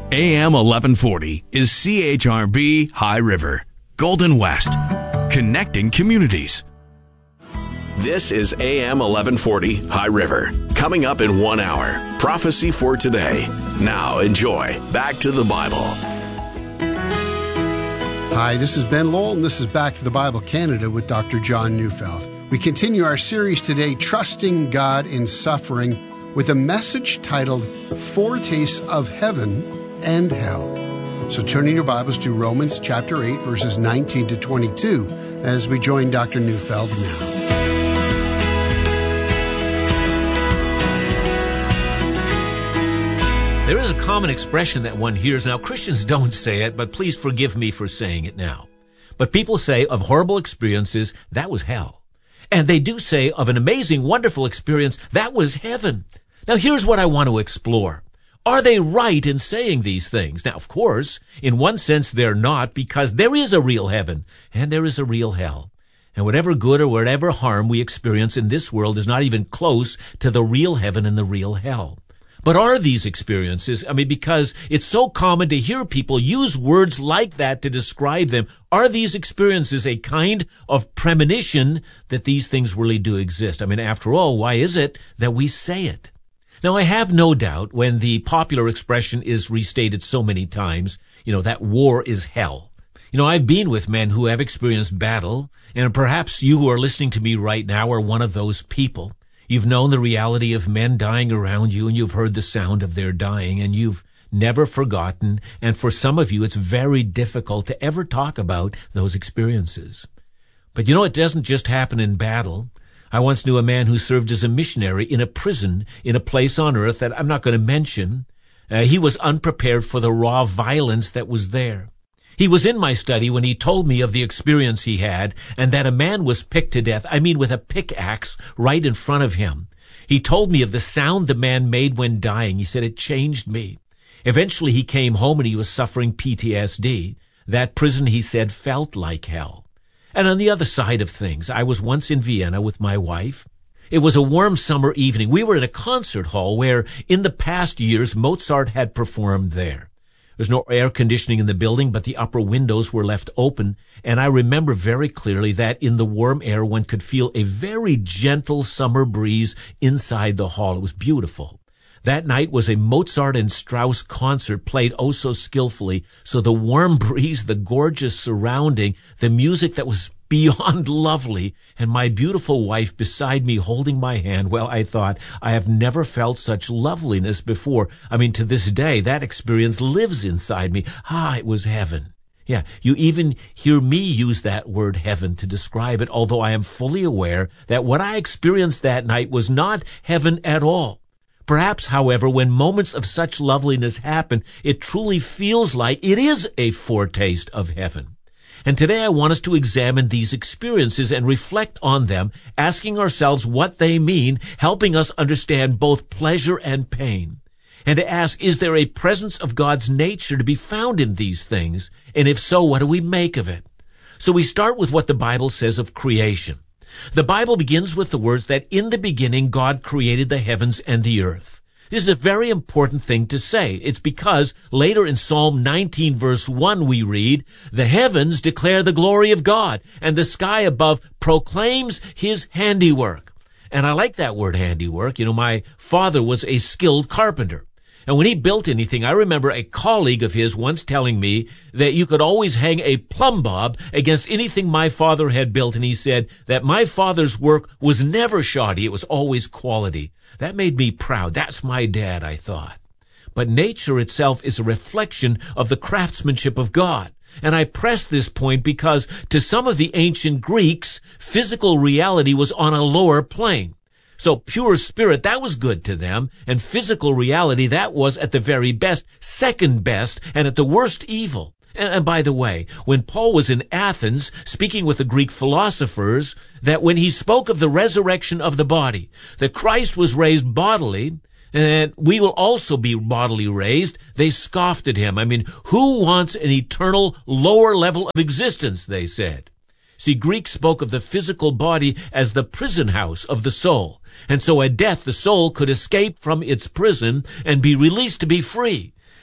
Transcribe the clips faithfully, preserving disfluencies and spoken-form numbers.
A M eleven forty is C H R B High River, Golden West, connecting communities. This is A M eleven forty High River. Coming up in one hour, Prophecy for Today. Now enjoy Back to the Bible. Hi, this is Ben Lowell, and this is Back to the Bible Canada with Doctor John Neufeld. We continue our series today, Trusting God in Suffering, with a message titled Foretastes of Heaven and Hell. So turning your Bibles to Romans chapter eight, verses nineteen to twenty-two, as we join Doctor Neufeld now. There is a common expression that one hears. Now, Christians don't say it, but please forgive me for saying it now. But people say of horrible experiences, that was hell. And they do say of an amazing, wonderful experience, that was heaven. Now, here's what I want to explore. Are they right in saying these things? Now, of course, in one sense, they're not, because there is a real heaven and there is a real hell. And whatever good or whatever harm we experience in this world is not even close to the real heaven and the real hell. But are these experiences, I mean, because it's so common to hear people use words like that to describe them, are these experiences a kind of premonition that these things really do exist? I mean, after all, why is it that we say it? Now, I have no doubt when the popular expression is restated so many times, you know, that war is hell. You know, I've been with men who have experienced battle, and perhaps you who are listening to me right now are one of those people. You've known the reality of men dying around you, and you've heard the sound of their dying, and you've never forgotten, and for some of you, it's very difficult to ever talk about those experiences. But you know, it doesn't just happen in battle. I once knew a man who served as a missionary in a prison in a place on earth that I'm not going to mention. Uh, he was unprepared for the raw violence that was there. He was in my study when he told me of the experience he had, and that a man was picked to death, I mean with a pickaxe, right in front of him. He told me of the sound the man made when dying. He said, it changed me. Eventually he came home and he was suffering P T S D. That prison, he said, felt like hell. And on the other side of things, I was once in Vienna with my wife. It was a warm summer evening. We were in a concert hall where, in the past years, Mozart had performed there. There's no air conditioning in the building, but the upper windows were left open, and I remember very clearly that in the warm air one could feel a very gentle summer breeze inside the hall. It was beautiful. That night was a Mozart and Strauss concert played oh so skillfully, so the warm breeze, the gorgeous surrounding, the music that was beyond lovely, and my beautiful wife beside me holding my hand, well, I thought, I have never felt such loveliness before. I mean, to this day, that experience lives inside me. Ah, it was heaven. Yeah, you even hear me use that word heaven to describe it, although I am fully aware that what I experienced that night was not heaven at all. Perhaps, however, when moments of such loveliness happen, it truly feels like it is a foretaste of heaven. And today I want us to examine these experiences and reflect on them, asking ourselves what they mean, helping us understand both pleasure and pain. And to ask, is there a presence of God's nature to be found in these things? And if so, what do we make of it? So we start with what the Bible says of creation. The Bible begins with the words that in the beginning God created the heavens and the earth. This is a very important thing to say. It's because later in Psalm nineteen verse one we read, the heavens declare the glory of God, and the sky above proclaims his handiwork. And I like that word handiwork. You know, my father was a skilled carpenter. And when he built anything, I remember a colleague of his once telling me that you could always hang a plumb bob against anything my father had built. And he said that my father's work was never shoddy. It was always quality. That made me proud. That's my dad, I thought. But nature itself is a reflection of the craftsmanship of God. And I press this point because to some of the ancient Greeks, physical reality was on a lower plane. So pure spirit, that was good to them, and physical reality, that was at the very best, second best, and at the worst evil. And, and by the way, when Paul was in Athens, speaking with the Greek philosophers, that when he spoke of the resurrection of the body, that Christ was raised bodily, and we will also be bodily raised, they scoffed at him. I mean, who wants an eternal lower level of existence, they said. See, Greeks spoke of the physical body as the prison house of the soul. And so at death, the soul could escape from its prison and be released to be free.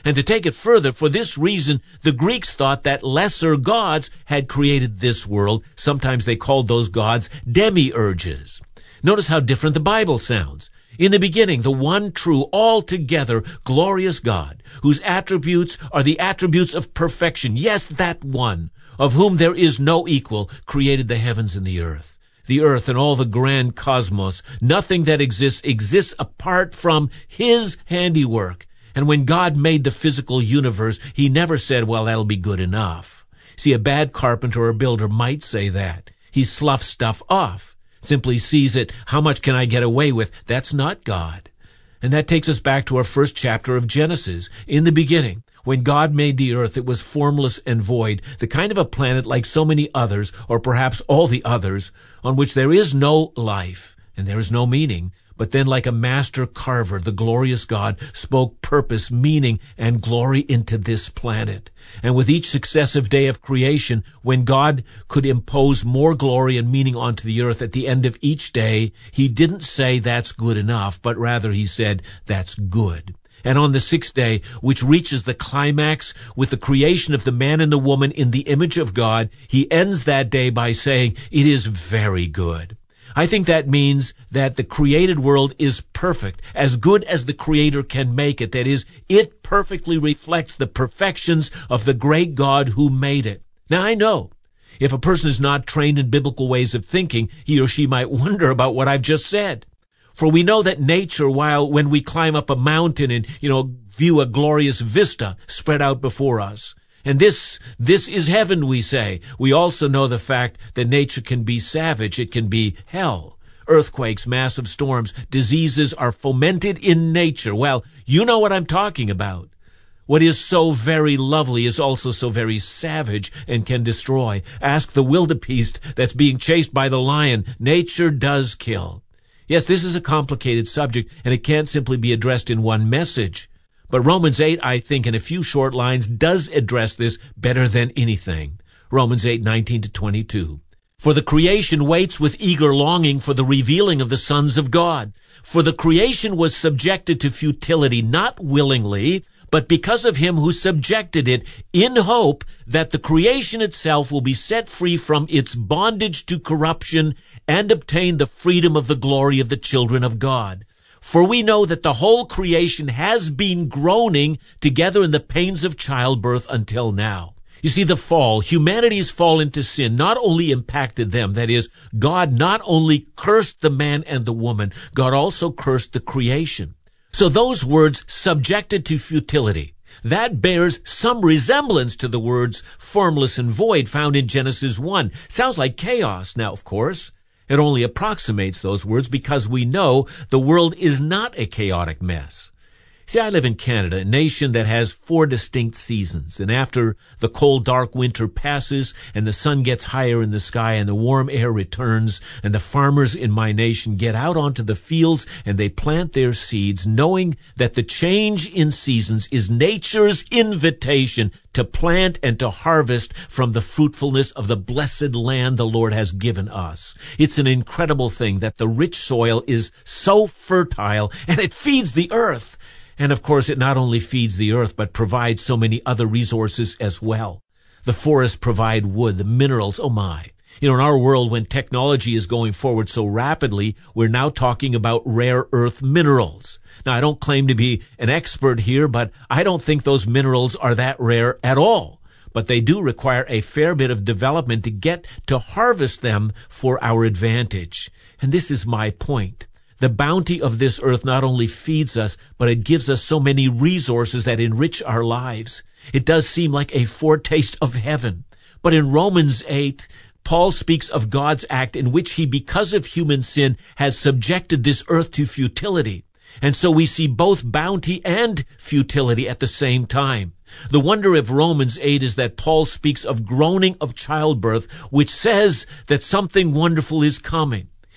And to take it further, for this reason, the Greeks thought that lesser gods had created this world. Sometimes they called those gods demiurges. Notice how different the Bible sounds. In the beginning, the one true, altogether glorious God, whose attributes are the attributes of perfection, yes, that one, of whom there is no equal, created the heavens and the earth. The earth and all the grand cosmos, nothing that exists, exists apart from his handiwork. And when God made the physical universe, he never said, well, that'll be good enough. See, a bad carpenter or builder might say that. He sloughs stuff off. Simply sees it, how much can I get away with? That's not God. And that takes us back to our first chapter of Genesis. In the beginning, when God made the earth, it was formless and void, the kind of a planet like so many others, or perhaps all the others, on which there is no life and there is no meaning. But then like a master carver, the glorious God spoke purpose, meaning, and glory into this planet. And with each successive day of creation, when God could impose more glory and meaning onto the earth at the end of each day, he didn't say that's good enough, but rather he said that's good. And on the sixth day, which reaches the climax with the creation of the man and the woman in the image of God, he ends that day by saying, it is very good. I think that means that the created world is perfect, as good as the Creator can make it. That is, it perfectly reflects the perfections of the great God who made it. Now, I know, if a person is not trained in biblical ways of thinking, he or she might wonder about what I've just said. For we know that nature, while when we climb up a mountain and, you know, view a glorious vista spread out before us, and this, this is heaven, we say. We also know the fact that nature can be savage. It can be hell. Earthquakes, massive storms, diseases are fomented in nature. Well, you know what I'm talking about. What is so very lovely is also so very savage and can destroy. Ask the wildebeest that's being chased by the lion. Nature does kill. Yes, this is a complicated subject, and it can't simply be addressed in one message. But Romans eight, I think, in a few short lines, does address this better than anything. Romans eight, nineteen to twenty-two. For the creation waits with eager longing for the revealing of the sons of God. For the creation was subjected to futility, not willingly, but because of him who subjected it, in hope that the creation itself will be set free from its bondage to corruption and obtain the freedom of the glory of the children of God. For we know that the whole creation has been groaning together in the pains of childbirth until now. You see, the fall, humanity's fall into sin, not only impacted them, that is, God not only cursed the man and the woman, God also cursed the creation. So those words, subjected to futility, that bears some resemblance to the words formless and void found in Genesis one. Sounds like chaos now, of course. It only approximates those words because we know the world is not a chaotic mess. See, I live in Canada, a nation that has four distinct seasons. And after the cold, dark winter passes and the sun gets higher in the sky and the warm air returns and the farmers in my nation get out onto the fields and they plant their seeds, knowing that the change in seasons is nature's invitation to plant and to harvest from the fruitfulness of the blessed land the Lord has given us. It's an incredible thing that the rich soil is so fertile and it feeds the earth. And of course, it not only feeds the earth, but provides so many other resources as well. The forests provide wood, the minerals, oh my. You know, in our world, when technology is going forward so rapidly, we're now talking about rare earth minerals. Now, I don't claim to be an expert here, but I don't think those minerals are that rare at all. But they do require a fair bit of development to get to harvest them for our advantage. And this is my point. The bounty of this earth not only feeds us, but it gives us so many resources that enrich our lives. It does seem like a foretaste of heaven. But in Romans eight, Paul speaks of God's act in which he, because of human sin, has subjected this earth to futility. And so we see both bounty and futility at the same time. The wonder of Romans eight is that Paul speaks of groaning of childbirth, which says that something wonderful is coming.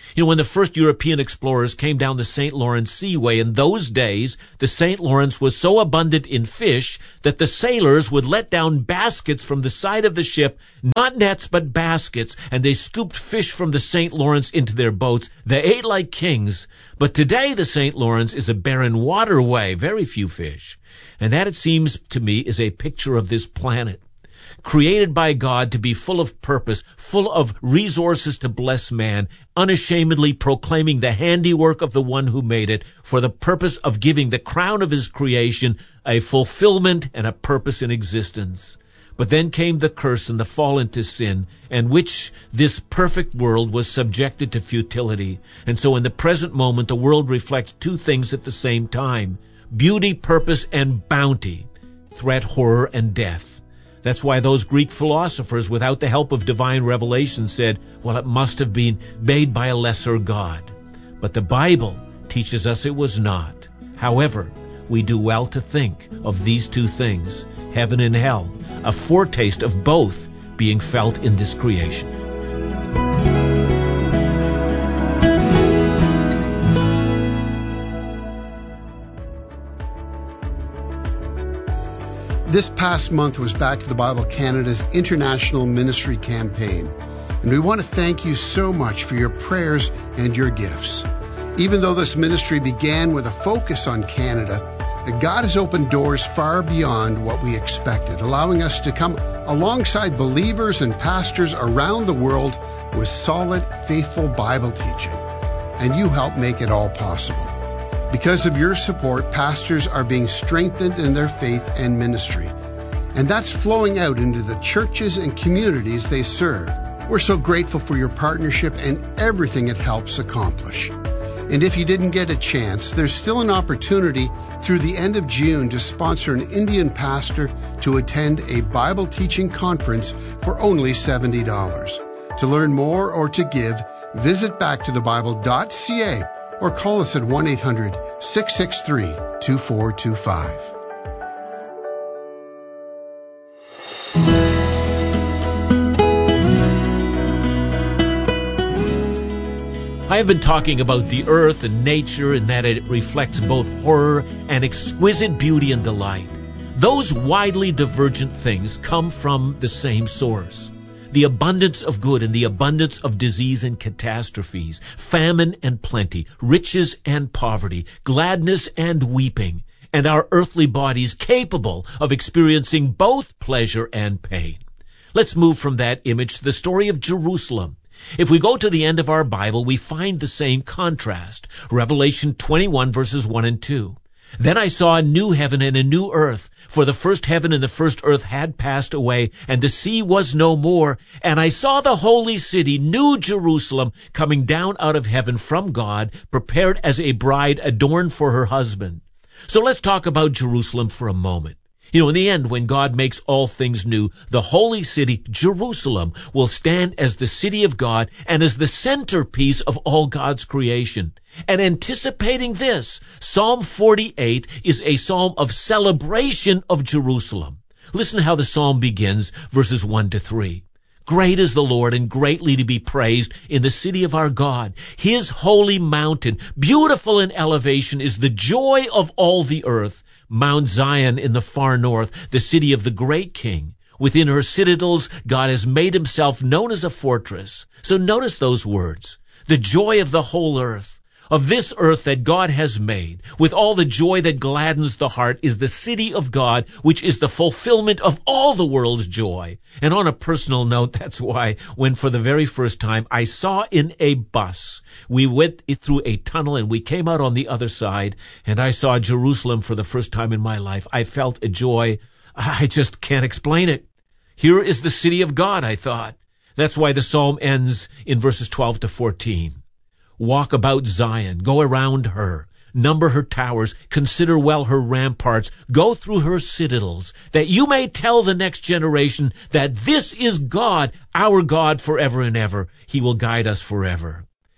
You know, when the first European explorers came down the Saint Lawrence Seaway, in those days, the Saint Lawrence was so abundant in fish that the sailors would let down baskets from the side of the ship, not nets, but baskets, and they scooped fish from the Saint Lawrence into their boats. They ate like kings. But today, the Saint Lawrence is a barren waterway, very few fish. And that, it seems to me, is a picture of this planet, created by God to be full of purpose, full of resources to bless man, unashamedly proclaiming the handiwork of the one who made it, for the purpose of giving the crown of his creation a fulfillment and a purpose in existence. But then came the curse and the fall into sin, and which this perfect world was subjected to futility. And so in the present moment, the world reflects two things at the same time: beauty, purpose, and bounty, threat, horror, and death. That's why those Greek philosophers, without the help of divine revelation, said, well, it must have been made by a lesser God. But the Bible teaches us it was not. However, we do well to think of these two things, heaven and hell, a foretaste of both being felt in this creation. This past month was Back to the Bible Canada's international ministry campaign, and we want to thank you so much for your prayers and your gifts. Even though this ministry began with a focus on Canada, God has opened doors far beyond what we expected, allowing us to come alongside believers and pastors around the world with solid, faithful Bible teaching. And you help make it all possible. Because of your support, pastors are being strengthened in their faith and ministry. And that's flowing out into the churches and communities they serve. We're so grateful for your partnership and everything it helps accomplish. And if you didn't get a chance, there's still an opportunity through the end of June to sponsor an Indian pastor to attend a Bible teaching conference for only seventy dollars. To learn more or to give, visit back to the bible dot c a or call us at one eight hundred, six six three, two four two five. I have been talking about the earth and nature and that it reflects both horror and exquisite beauty and delight. Those widely divergent things come from the same source. The abundance of good and the abundance of disease and catastrophes, famine and plenty, riches and poverty, gladness and weeping, and our earthly bodies capable of experiencing both pleasure and pain. Let's move from that image to the story of Jerusalem. If we go to the end of our Bible, we find the same contrast. Revelation twenty-one, verses one and two. Then I saw a new heaven and a new earth, for the first heaven and the first earth had passed away, and the sea was no more. And I saw the holy city, New Jerusalem, coming down out of heaven from God, prepared as a bride adorned for her husband. So let's talk about Jerusalem for a moment. You know, in the end, when God makes all things new, the holy city, Jerusalem, will stand as the city of God and as the centerpiece of all God's creation. And anticipating this, Psalm forty-eight is a psalm of celebration of Jerusalem. Listen how the psalm begins, verses one to three. Great is the Lord and greatly to be praised in the city of our God. His holy mountain, beautiful in elevation, is the joy of all the earth. Mount Zion in the far north, the city of the great King. Within her citadels, God has made himself known as a fortress. So notice those words. The joy of the whole earth. Of this earth that God has made, with all the joy that gladdens the heart, is the city of God, which is the fulfillment of all the world's joy. And on a personal note, that's why when for the very first time I saw in a bus, we went through a tunnel and we came out on the other side, and I saw Jerusalem for the first time in my life. I felt a joy. I just can't explain it. Here is the city of God, I thought. That's why the psalm ends in verses twelve to fourteen. Walk about Zion, go around her, number her towers, consider well her ramparts, go through her citadels, that you may tell the next generation that this is God, our God forever and ever. He will guide us forever.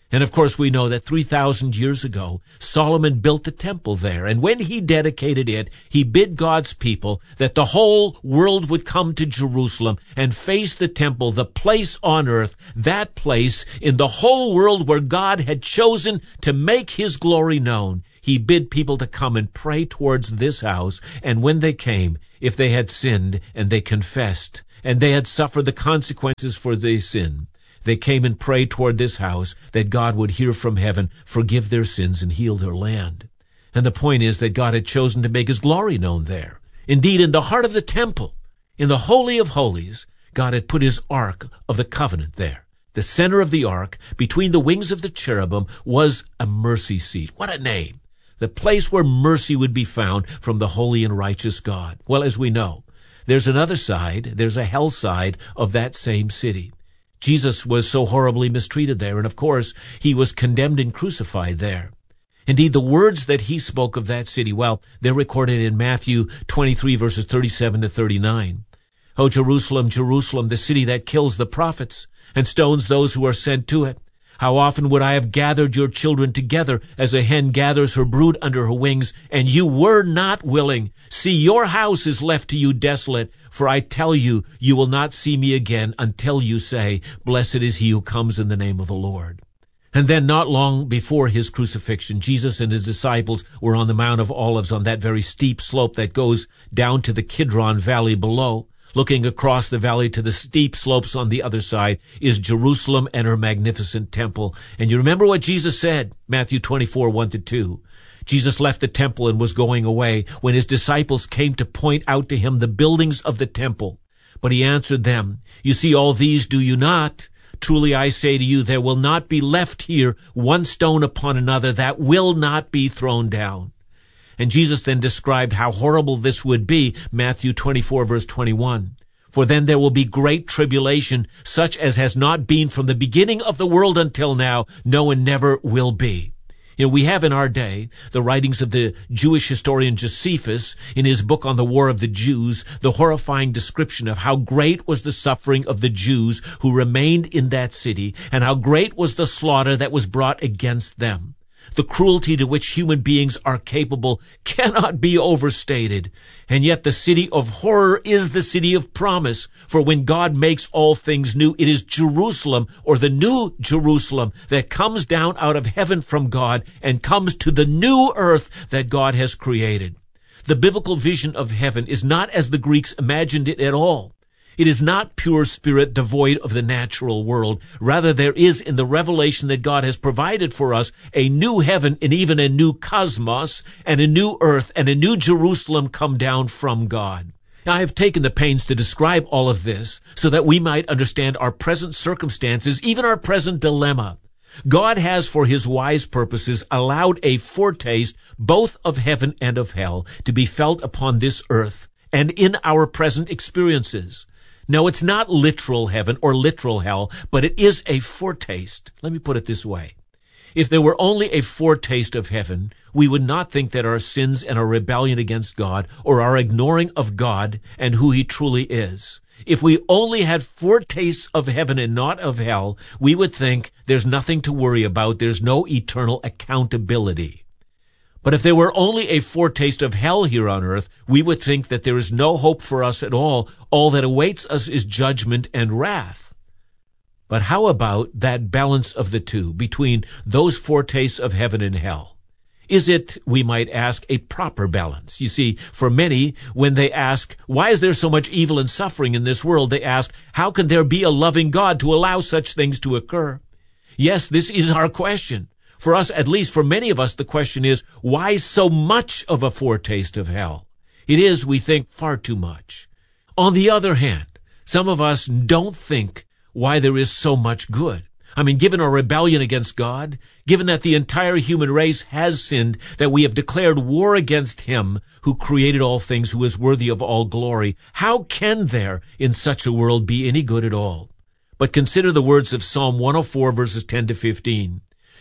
And of course we know that three thousand years ago, Solomon built the temple there. And when he dedicated it, he bid God's people that the whole world would come to Jerusalem and face the temple, the place on earth, that place in the whole world where God had chosen to make his glory known. He bid people to come and pray towards this house. And when they came, if they had sinned and they confessed and they had suffered the consequences for their sin, they came and prayed toward this house that God would hear from heaven, forgive their sins, and heal their land. And the point is that God had chosen to make his glory known there. Indeed, in the heart of the temple, in the Holy of Holies, God had put his Ark of the Covenant there. The center of the Ark, between the wings of the cherubim, was a mercy seat. What a name! The place where mercy would be found from the holy and righteous God. Well, as we know, there's another side, there's a hell side of that same city. Jesus was so horribly mistreated there, and of course, he was condemned and crucified there. Indeed, the words that he spoke of that city, well, they're recorded in Matthew twenty-three, verses thirty-seven to thirty-nine. O Jerusalem, Jerusalem, the city that kills the prophets and stones those who are sent to it. How often would I have gathered your children together as a hen gathers her brood under her wings, and you were not willing. See, your house is left to you desolate, for I tell you, you will not see me again until you say, blessed is he who comes in the name of the Lord. And then not long before his crucifixion, Jesus and his disciples were on the Mount of Olives on that very steep slope that goes down to the Kidron Valley below. Looking across the valley to the steep slopes on the other side is Jerusalem and her magnificent temple. And you remember what Jesus said, Matthew twenty-four, one to two. Jesus left the temple and was going away when his disciples came to point out to him the buildings of the temple. But he answered them, you see all these, do you not? Truly I say to you, there will not be left here one stone upon another that will not be thrown down. And Jesus then described how horrible this would be, Matthew twenty-four, verse twenty-one. For then there will be great tribulation, such as has not been from the beginning of the world until now, no and never will be. You know, we have in our day the writings of the Jewish historian Josephus in his book on the War of the Jews, the horrifying description of how great was the suffering of the Jews who remained in that city, and how great was the slaughter that was brought against them. The cruelty to which human beings are capable cannot be overstated. And yet the city of horror is the city of promise. For when God makes all things new, it is Jerusalem, or the new Jerusalem, that comes down out of heaven from God and comes to the new earth that God has created. The biblical vision of heaven is not as the Greeks imagined it at all. It is not pure spirit devoid of the natural world. Rather, there is in the revelation that God has provided for us a new heaven and even a new cosmos and a new earth and a new Jerusalem come down from God. Now, I have taken the pains to describe all of this so that we might understand our present circumstances, even our present dilemma. God has, for his wise purposes, allowed a foretaste both of heaven and of hell to be felt upon this earth and in our present experiences. No, it's not literal heaven or literal hell, but it is a foretaste. Let me put it this way. If there were only a foretaste of heaven, we would not think that our sins and our rebellion against God or our ignoring of God and who he truly is. If we only had foretastes of heaven and not of hell, we would think there's nothing to worry about. There's no eternal accountability. But if there were only a foretaste of hell here on earth, we would think that there is no hope for us at all. All that awaits us is judgment and wrath. But how about that balance of the two between those foretastes of heaven and hell? Is it, we might ask, a proper balance? You see, for many, when they ask, why is there so much evil and suffering in this world? They ask, how can there be a loving God to allow such things to occur? Yes, this is our question. For us, at least for many of us, the question is, why so much of a foretaste of hell? It is, we think, far too much. On the other hand, some of us don't think why there is so much good. I mean, given our rebellion against God, given that the entire human race has sinned, that we have declared war against him who created all things, who is worthy of all glory, how can there in such a world be any good at all? But consider the words of Psalm one oh four, verses ten to fifteen.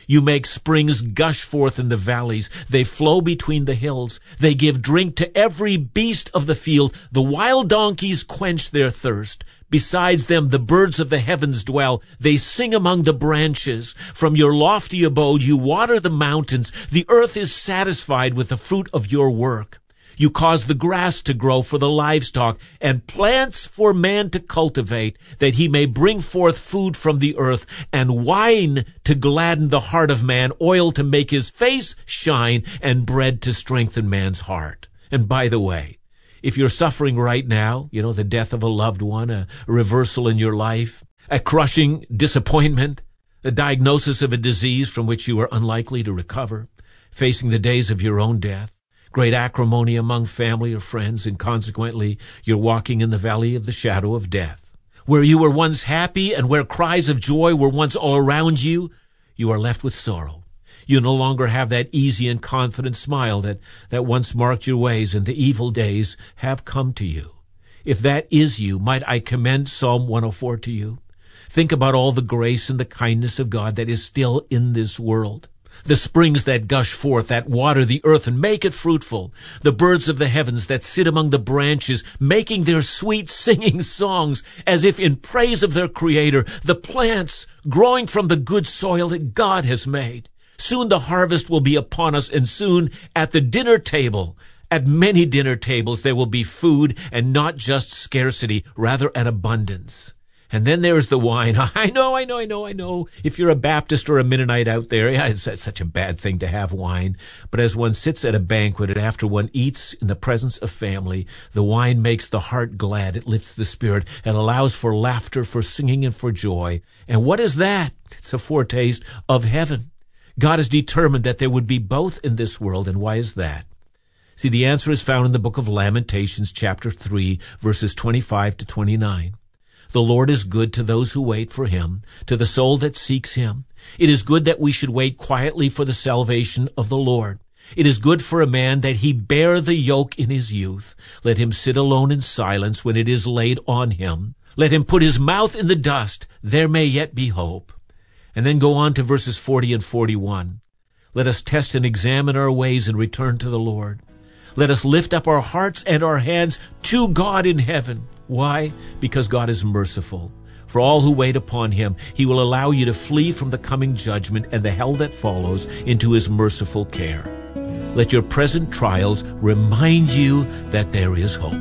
You make springs gush forth in the valleys. They flow between the hills. They give drink to every beast of the field. The wild donkeys quench their thirst. Besides them, the birds of the heavens dwell. They sing among the branches. From your lofty abode, you water the mountains. The earth is satisfied with the fruit of your work. You cause the grass to grow for the livestock and plants for man to cultivate, that he may bring forth food from the earth and wine to gladden the heart of man, oil to make his face shine, and bread to strengthen man's heart. And by the way, if you're suffering right now, you know, the death of a loved one, a reversal in your life, a crushing disappointment, a diagnosis of a disease from which you are unlikely to recover, facing the days of your own death, great acrimony among family or friends, and consequently you're walking in the valley of the shadow of death. Where you were once happy and where cries of joy were once all around you, you are left with sorrow. You no longer have that easy and confident smile that, that once marked your ways, and the evil days have come to you. If that is you, might I commend Psalm one oh four to you? Think about all the grace and the kindness of God that is still in this world. The springs that gush forth, that water the earth and make it fruitful. The birds of the heavens that sit among the branches, making their sweet singing songs as if in praise of their Creator. The plants growing from the good soil that God has made. Soon the harvest will be upon us, and soon at the dinner table, at many dinner tables, there will be food, and not just scarcity, rather an abundance. And then there's the wine. I know, I know, I know, I know. If you're a Baptist or a Mennonite out there, yeah, it's, it's such a bad thing to have wine. But as one sits at a banquet and after one eats in the presence of family, the wine makes the heart glad. It lifts the spirit and allows for laughter, for singing, and for joy. And what is that? It's a foretaste of heaven. God has determined that there would be both in this world. And why is that? See, the answer is found in the book of Lamentations, chapter three, verses twenty-five to twenty-nine. The Lord is good to those who wait for him, to the soul that seeks him. It is good that we should wait quietly for the salvation of the Lord. It is good for a man that he bear the yoke in his youth. Let him sit alone in silence when it is laid on him. Let him put his mouth in the dust. There may yet be hope. And then go on to verses forty and forty-one. Let us test and examine our ways and return to the Lord. Let us lift up our hearts and our hands to God in heaven. Why? Because God is merciful. For all who wait upon him, he will allow you to flee from the coming judgment and the hell that follows into his merciful care. Let your present trials remind you that there is hope.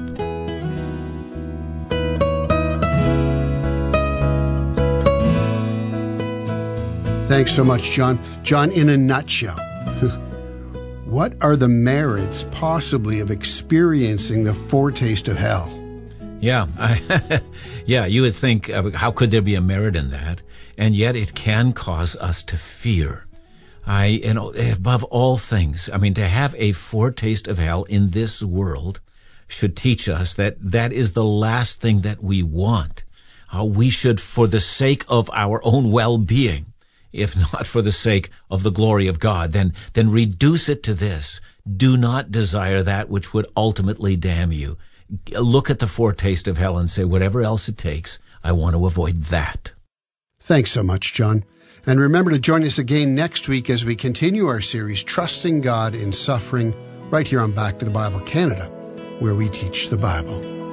Thanks so much, John. John, in a nutshell, what are the merits possibly of experiencing the foretaste of hell? Yeah, I, yeah. You would think, uh, how could there be a merit in that? And yet, it can cause us to fear. I, you know, above all things, I mean, to have a foretaste of hell in this world should teach us that that is the last thing that we want. Uh, we should, for the sake of our own well-being, if not for the sake of the glory of God, then then reduce it to this: do not desire that which would ultimately damn you. Look at the foretaste of hell and say, whatever else it takes, I want to avoid that. Thanks so much, John. And remember to join us again next week as we continue our series, Trusting God in Suffering, right here on Back to the Bible Canada, where we teach the Bible.